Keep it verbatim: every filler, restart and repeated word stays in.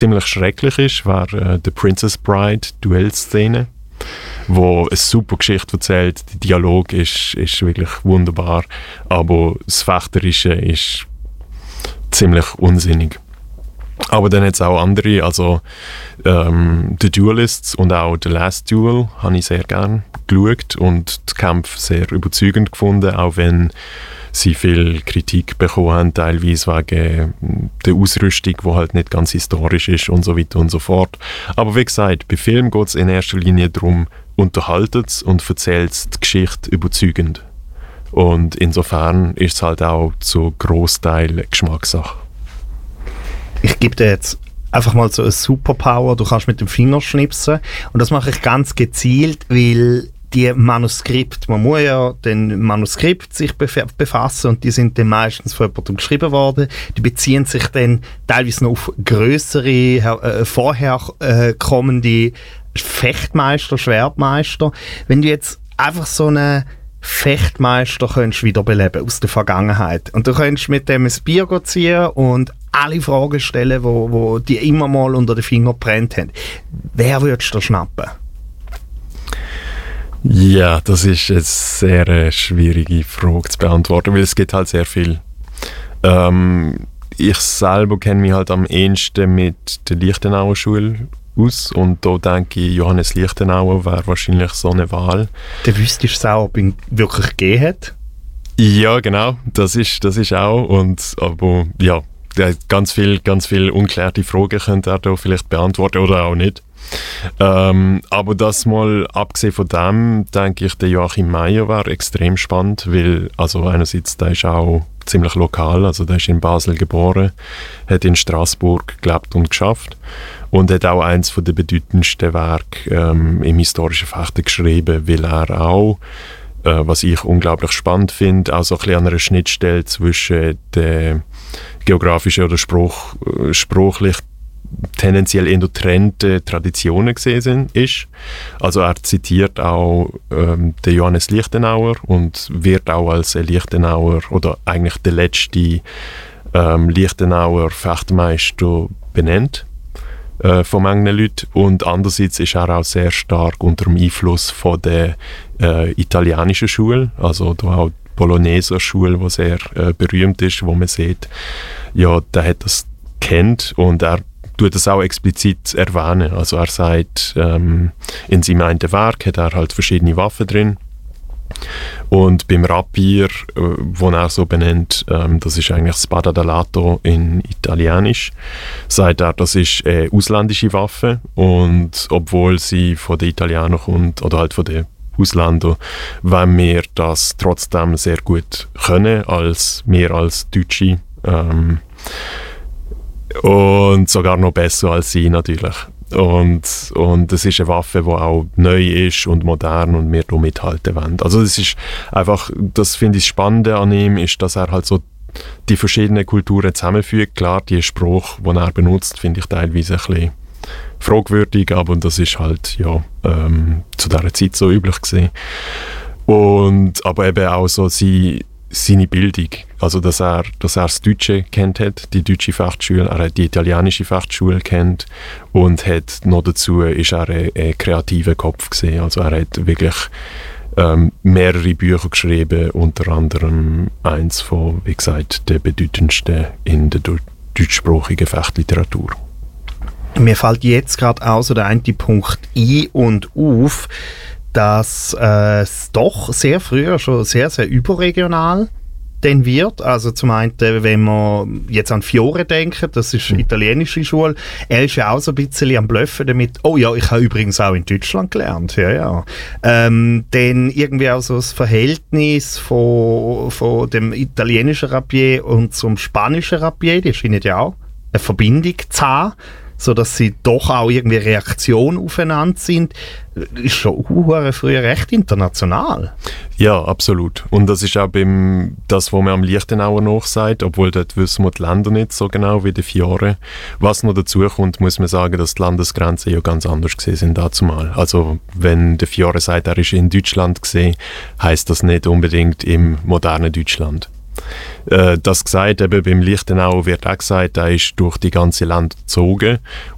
ziemlich schrecklich ist, wäre äh, «The Princess Bride» Duellszene, wo eine super Geschichte erzählt. Der Dialog ist, ist wirklich wunderbar, aber das Fechterische ist ziemlich unsinnig. Aber dann hat es auch andere, also ähm, «The Duelists» und auch «The Last Duel» habe ich sehr gerne geschaut und die Kämpfe sehr überzeugend gefunden, auch wenn sie viel Kritik bekommen haben, teilweise wegen der Ausrüstung, die halt nicht ganz historisch ist und so weiter und so fort. Aber wie gesagt, bei Film geht es in erster Linie darum, unterhaltet es und erzählt die Geschichte überzeugend. Und insofern ist es halt auch zu Grossteil Geschmackssache. Ich gebe dir jetzt einfach mal so eine Superpower, du kannst mit dem Finger schnipsen und das mache ich ganz gezielt, weil die Manuskript, man muss ja den Manuskript sich bef- befassen und die sind dann meistens von jemandem geschrieben worden. Die beziehen sich dann teilweise noch auf grössere, äh, vorher äh, kommende Fechtmeister, Schwertmeister. Wenn du jetzt einfach so einen Fechtmeister könntest wiederbeleben aus der Vergangenheit und du könntest mit dem ein Bier ziehen und alle Fragen stellen, wo, wo die immer mal unter den Finger gebrannt haben. Wer würdest du schnappen? Ja, das ist eine sehr äh, schwierige Frage zu beantworten, weil es gibt halt sehr viel. Ähm, ich selber kenne mich halt am ehesten mit der Lichtenauer Schule aus und da denke ich, Johannes Lichtenauer wäre wahrscheinlich so eine Wahl. Du wüsstest auch, ob ihn wirklich gegeben hat? Ja, genau, das ist, das ist auch. Und, aber ja, ganz viel, ganz viel unklärte Fragen könnte er da vielleicht beantworten oder auch nicht. Ähm, aber das mal abgesehen von dem, denke ich, der Joachim Meier wäre extrem spannend, weil also einerseits, der ist auch ziemlich lokal, also der ist in Basel geboren, hat in Straßburg gelebt und geschafft und hat auch eins von der bedeutendsten Werke ähm, im historischen Fechten geschrieben, weil er auch, äh, was ich unglaublich spannend finde, auch so ein bisschen an einer Schnittstelle zwischen der geografischen oder Spruch, äh, sprachlich tendenziell eher getrennte Traditionen gesehen sind, ist. Also er zitiert auch ähm, den Johannes Lichtenauer und wird auch als ein Lichtenauer oder eigentlich der letzte ähm, Lichtenauer Fechtmeister benannt äh, von manchen Leuten. Und andererseits ist er auch sehr stark unter dem Einfluss von der äh, italienischen Schule, also da auch die Bologneser Schule, die sehr äh, berühmt ist, wo man sieht, ja, der hat das kennt und er tut das auch explizit erwähnen. Also er sagt, ähm, in seinem einen Werk hat er halt verschiedene Waffen drin. Und beim Rapier, äh, wo er so benennt, ähm, das ist eigentlich Spada d'Alato in Italienisch, sagt er, das ist eine ausländische Waffe und obwohl sie von den Italienern kommt, oder halt von den Ausländern, wenn wir das trotzdem sehr gut können, als mehr als Deutsche, ähm, und sogar noch besser als sie natürlich. Und, und es ist eine Waffe, die auch neu ist und modern und wir da mithalten wollen. Also das ist einfach, das finde ich spannend an ihm, ist, dass er halt so die verschiedenen Kulturen zusammenfügt. Klar, die Sprache, die er benutzt, finde ich teilweise ein bisschen fragwürdig, aber das ist halt ja, ähm, zu dieser Zeit so üblich gewesen. Und, aber eben auch so sie seine Bildung, also dass er, dass er das Deutsche kennt hat, die deutsche Fechtschule, er hat die italienische Fechtschule kennt und hat noch dazu ist er ein, ein kreativer Kopf gesehen, also er hat wirklich ähm, mehrere Bücher geschrieben, unter anderem eins von, wie gesagt, der bedeutendsten in der deutschsprachigen Fechtliteratur. Mir fällt jetzt gerade auch so der eine Punkt ein und auf, dass äh, es doch sehr früh schon sehr, sehr überregional dann wird. Also zum einen, wenn man jetzt an Fiore denkt, das ist eine italienische Schule, er ist ja auch so ein bisschen am Bluffen damit, oh ja, ich habe übrigens auch in Deutschland gelernt, ja, ja. Ähm, dann irgendwie auch so das Verhältnis von, von dem italienischen Rapier und zum spanischen Rapier, die scheinen ja auch eine Verbindung zu haben, sodass sie doch auch irgendwie Reaktion aufeinander sind, ist schon uh, früher recht international. Ja, absolut. Und das ist auch beim, das, was man am Lichtenauer nachsagt, obwohl dort wissen wir die Länder nicht so genau wie die Fiore. Was noch dazu kommt, muss man sagen, dass die Landesgrenzen ja ganz anders gesehen sind dazumal. Also wenn der Fiore sagt, er ist in Deutschland gesehen, heisst das nicht unbedingt im modernen Deutschland. Äh, das gesagt, eben beim Lichtenauer wird auch gesagt, er ist durch die ganze Land gezogen